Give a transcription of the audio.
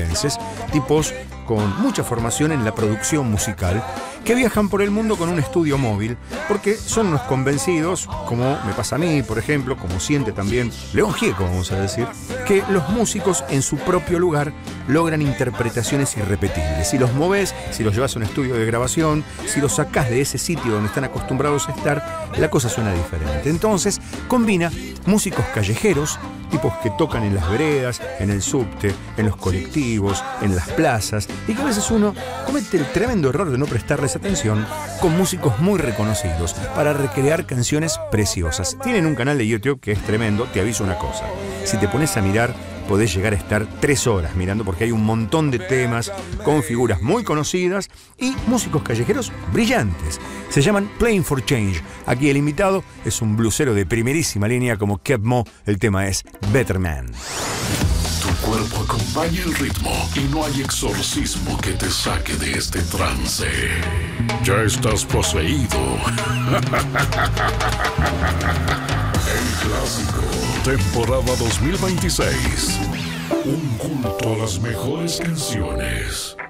estadounidenses, tipos con mucha formación en la producción musical, que viajan por el mundo con un estudio móvil, porque son unos convencidos, como me pasa a mí, por ejemplo, como siente también León Gieco, vamos a decir, que los músicos en su propio lugar logran interpretaciones irrepetibles. Si los movés, si los llevas a un estudio de grabación, si los sacás de ese sitio donde están acostumbrados a estar, la cosa suena diferente. Entonces, combina músicos callejeros, tipos que tocan en las veredas, en el subte, en los colectivos, en las plazas, y que a veces uno comete el tremendo error de no prestarles atención, con músicos muy reconocidos para recrear canciones preciosas. Tienen un canal de YouTube que es tremendo. Te aviso una cosa: si te pones a mirar, podés llegar a estar 3 horas mirando, porque hay un montón de temas con figuras muy conocidas y músicos callejeros brillantes. Se llaman Playing for Change. Aquí el invitado es un blusero de primerísima línea como Keb Mo. El tema es Better Man. Tu cuerpo acompaña el ritmo y no hay exorcismo que te saque de este trance. Ya estás poseído. El clásico, temporada 2026. Un culto a las mejores canciones.